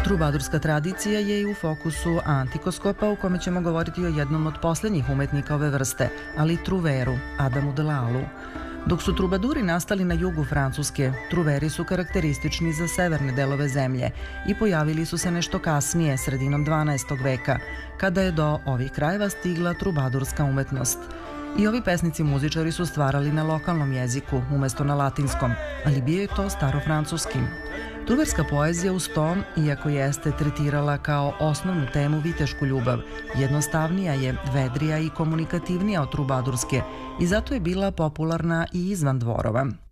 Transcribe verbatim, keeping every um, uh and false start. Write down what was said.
Trubadurska tradicija je i u fokusu Antikoskopa, u kome ćemo govoriti o jednom od posljednjih umetnika ove vrste, ali truveru, Adamu Delalu. Dok su trubaduri nastali na jugu Francuske, truveri su karakteristični za severne delove zemlje i pojavili su se nešto kasnije, sredinom dvanaestog veka, kada je do ovih krajeva stigla trubadurska umetnost. I ovi pesnici muzičari su stvarali na lokalnom jeziku, umesto na latinskom, ali bio je to starofrancuski. Truverska poezija uz to, iako jeste tretirala kao osnovnu temu vitešku ljubav, jednostavnija je, vedrija i komunikativnija od trubadurske i zato je bila popularna i izvan dvorova.